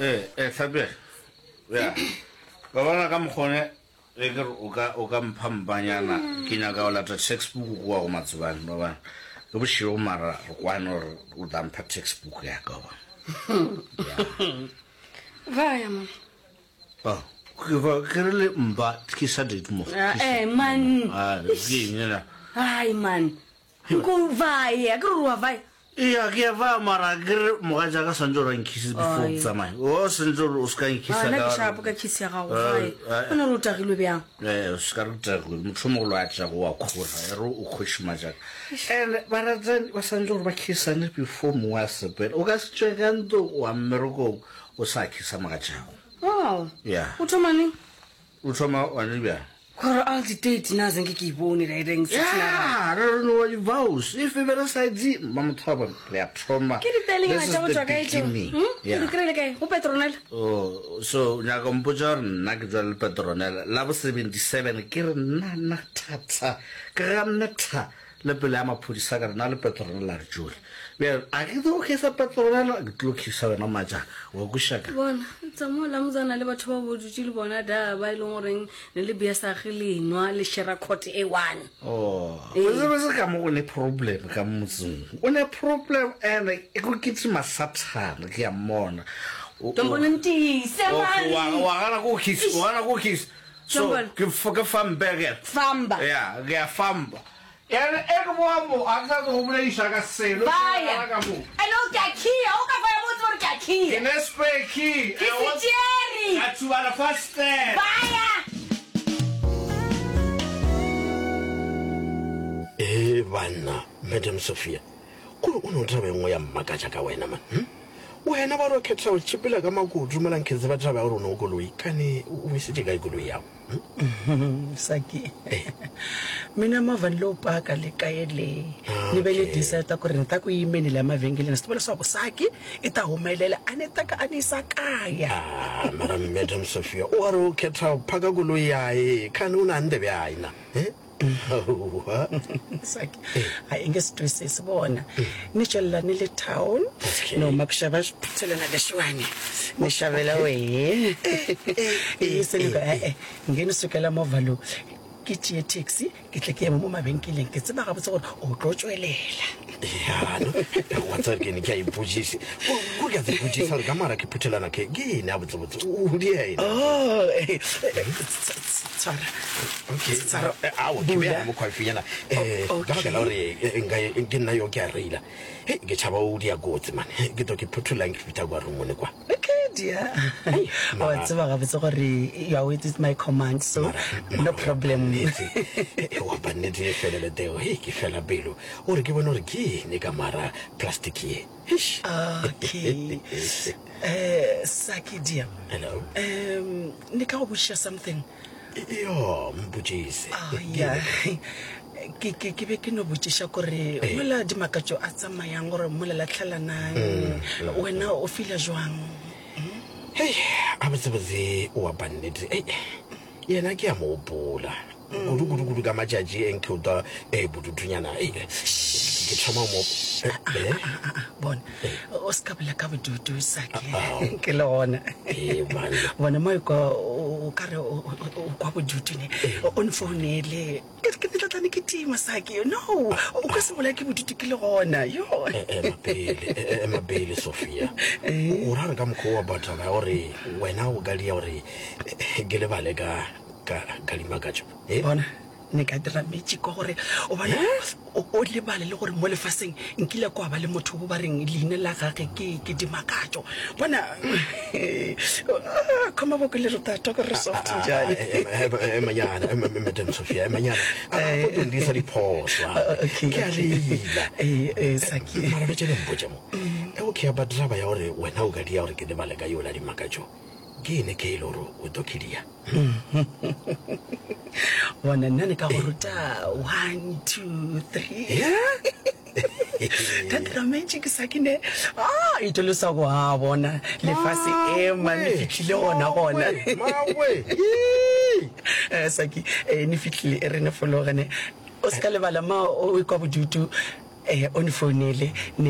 Sabe. Ya. Baba ka mkhone e ke o ka mphampanyana ke nyaka o lata textbook kwa go matsebane baba. Ke boshiro mara kwa no o dampa textbook ya ka ba. Vaya man. Oh, ke re le mba ke sa date mo. Man. Ke nyela. Ai man. Go vaya, go vaya. Iya ke va mara ke moga ja ka sanjo ra nkisi before tsamai. O sanjo o ska nkisa ka. Na ke shapo ka kisi ga go vaya. Ona lo tagilwe bjang. O ska re tagilwe mothomo lo a tla go wa khora re o khoshima ja. Bara tsa ba sanjo ba kisane before mo wa sepela. O ka se tshega ndo wa mmereko o sa kisa maga jago. Oh. Yeah. O thomani? O thoma wa ne bja. Kora all the date naze ngikiboni la ire ngisithi na. I know what you vows. If you better side mamthaba le trauma. Ke di telling nga tsa botswa ka etso. Ke krele kae? Go Petronel. Oh, so nya go mpotsa nna ke tswa le Petronel. La bo 77 ke re nna thata. Ke ga nnetha le pele ya maphodisa ka rena le Petronel la re jole. Be a ke do ke sa Petronel ke tlo khisa wena maja. Wa go shaka. Bona, tsa mo la mzana le batho ba bodutse le bona da ba ile ngoreng ne le bia sa gilenwa le shera court A1. Oh, o ka mo ne problem ka motseng. O ne problem and e go kitsima sathana ke ya mona. Tombona ntise man. Wa go kiss. So ke foka famberger. Famba. Yeah, ke famba. Ene e go mo aksa go mo le shaka selo. Vaya. Elo ka kia, o ka vaya mo ka kia. Ene spray key. Jerry. That's what the first step. Vaya. Bana, Madam Sophia. Ko o no trabe ngo ya mmakaja ka wena man. Wena ba ro khetsa o chipela ka makudu malanketse ba trabe o no goloi kane o isitse ka goloi yawo. Saki. Mina mavalo paka le kaele. Ni bele diseta ko renta ko imeni la mavengeleni sitobela swa go Saki ita humelela aneta ka anisa kaya. Mara Madam Sophia o ro khetsa phaka goloi yae kane una ndebe ayina. Saki I ingestress sibona nitshela ni le town no makushaba siphelana leshwani nishabela we iseluka ngene sukela movalo kithi taxi ke tle ke mo mabenkeleng ke tseba ga botse gore o tlo tswelela no what's again ke ipujisi go ga the pujisa ga mara ke phuthelana ke na botse o di ena tsara okay tsara awu ke ya mo khwafinyana ga ga lore nga nna yo ke a reila ke tshaba o di a gotse man ke to ke phuthulang ke fita kwa rumone kwa dear what's about you are with my command so no problem wa banete fela le teo ke fela belo o re ke bona re ke ne ka mara plastic ye okay Saki dear hello ne ka go busha something yo mbujise yeah ke be ke no botšiša gore mola di makatšo a tsamayang gore mola la tlhalana wena o fila jwang hey abetse o abanete yena ke a mo bola gudu ga majaji enkuda bududunyana ke tshama mo bona o skabela ka bodudu Saki ke lona bona mo o ka re o kwa bodudu ne on founele ke tlatla ke tima Saki no o ka se bola ke bodudu ke lona yo mabele Sophia o rana ka mkho wa batla ba hore wena o ga lia hore ke le bale ka limakajo bona ne ka dira metsi go gore o bana o le bale le gore mo lefaseng nkile kwa ba le motho bo ba reng leine la gage ke dimakatso bona koma bo ke le rota to go re soft jale manyana Madam Sophia manyana go ndisa diphoswa ke a lila Saki mara be tsene mboja mo okay abadra ba ya hore wena o ga dia hore ke le bale ka yo la dimakatso ke ne ke loro o tokidia bona nne ka go ruta 1 2 3 tatra magic Sakine itolosa go ha bona le fase man fitlile ona bona mawe Saki ni fitlile re ne fologane o ska le bala ma o kwa bodutu on phone le